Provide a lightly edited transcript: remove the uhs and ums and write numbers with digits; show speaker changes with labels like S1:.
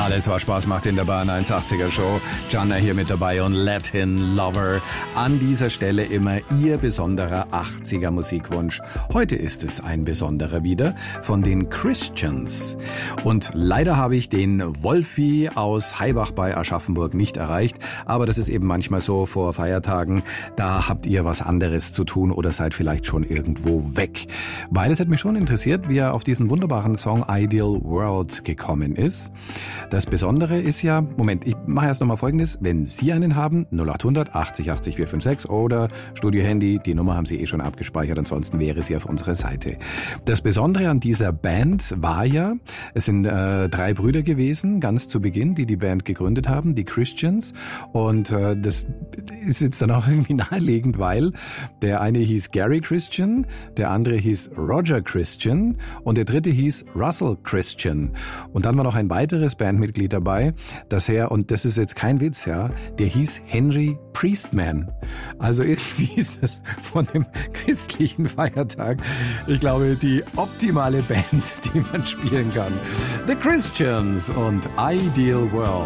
S1: Alles, was Spaß macht in der Bahn 180er Show. Gianna hier mit dabei und Latin Lover. An dieser Stelle immer Ihr besonderer 80er Musikwunsch. Heute ist es ein besonderer wieder von den Christians. Und leider habe ich den Wolfi aus Haibach bei Aschaffenburg nicht erreicht. Aber das ist eben manchmal so vor Feiertagen. Da habt ihr was anderes zu tun oder seid vielleicht schon irgendwo weg. Weil es hat mich schon interessiert, wie er auf diesen wunderbaren Song Ideal World gekommen ist. Das Besondere ist ja, Moment, ich mache erst nochmal Folgendes. Wenn Sie einen haben, 0800 80 80 456 oder Studio-Handy, die Nummer haben Sie eh schon abgespeichert, ansonsten wäre sie auf unserer Seite. Das Besondere an dieser Band war ja, es sind 3 Brüder gewesen, ganz zu Beginn, die Band gegründet haben, die Christians. Und das ist jetzt dann auch irgendwie naheliegend, weil der eine hieß Gary Christian, der andere hieß Roger Christian und der dritte hieß Russell Christian. Und dann war noch ein weiteres Bandmitglied dabei, und das ist jetzt kein Witz, ja, der hieß Henry Priestman. Also irgendwie ist das von dem christlichen Feiertag, ich glaube, die optimale Band, die man spielen kann. The Christians und Ideal World.